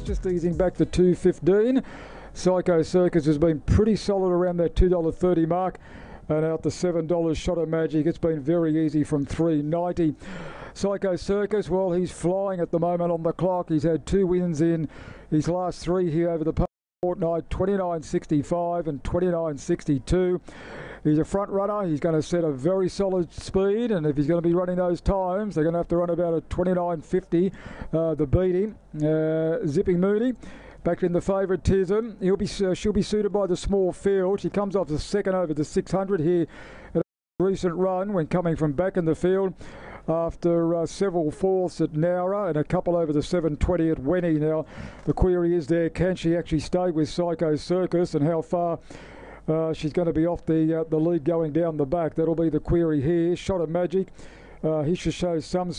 just easing back to $2.15. Psycho Circus has been pretty solid around that $2.30 mark. And out the $7 Shot of Magic, it's been very easy from $3.90. Psycho Circus, well, he's flying at the moment on the clock. He's had 2 wins in his last 3 here over the fortnight, 29.65 and 29.62. He's a front runner. He's going to set a very solid speed, and if he's going to be running those times, they're going to have to run about a 29.50 the beating. Zipping Mooney back in the favouritism. She'll be suited by the small field. She comes off the second over the 600 here at a recent run when coming from back in the field after several fourths at Nowra and a couple over the 720 at Wenny. Now, the query is there, can she actually stay with Psycho Circus, and how far she's going to be off the lead going down the back? That'll be the query here. Shot of Magic, he should show some